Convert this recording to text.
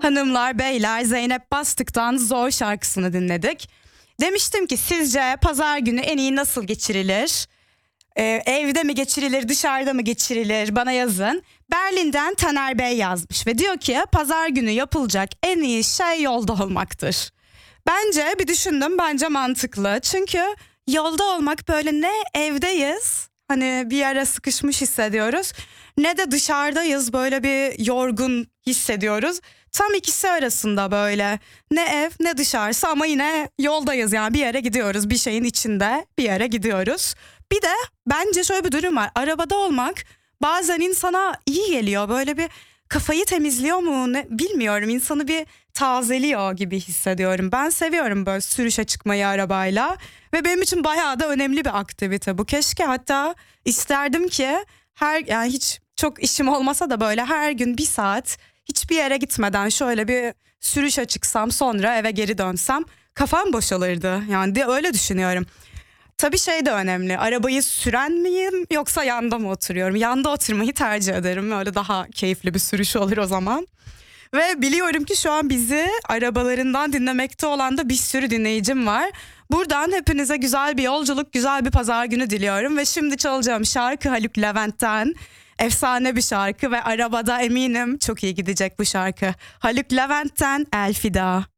Hanımlar, beyler, Zeynep Bastık'tan Zor şarkısını dinledik. Demiştim ki sizce pazar günü en iyi nasıl geçirilir? Evde mi geçirilir, dışarıda mı geçirilir? Bana yazın. Berlin'den Taner Bey yazmış ve diyor ki pazar günü yapılacak en iyi şey yolda olmaktır. Bence bir düşündüm, bence mantıklı. Çünkü yolda olmak böyle ne evdeyiz, hani bir yere sıkışmış hissediyoruz, ne de dışarıdayız böyle bir yorgun hissediyoruz. Tam ikisi arasında böyle, ne ev ne dışarısı ama yine yoldayız, yani bir yere gidiyoruz, bir şeyin içinde bir yere gidiyoruz. Bir de bence şöyle bir durum var, arabada olmak bazen insana iyi geliyor, böyle bir kafayı temizliyor mu ne bilmiyorum, insanı bir tazeliyor gibi hissediyorum. Ben seviyorum böyle sürüşe çıkmayı arabayla ve benim için bayağı da önemli bir aktivite bu. Keşke, hatta isterdim ki yani hiç çok işim olmasa da böyle her gün bir saat hiçbir yere gitmeden şöyle bir sürüşe çıksam, sonra eve geri dönsem kafam boşalırdı. Yani öyle düşünüyorum. Tabii şey de önemli. Arabayı süren miyim yoksa yanda mı oturuyorum? Yanda oturmayı tercih ederim. Öyle daha keyifli bir sürüş olur o zaman. Ve biliyorum ki şu an bizi arabalarından dinlemekte olan da bir sürü dinleyicim var. Buradan hepinize güzel bir yolculuk, güzel bir pazar günü diliyorum. Ve şimdi çalacağım şarkı Haluk Levent'ten. Efsane bir şarkı ve arabada eminim çok iyi gidecek bu şarkı. Haluk Levent'ten Elfida.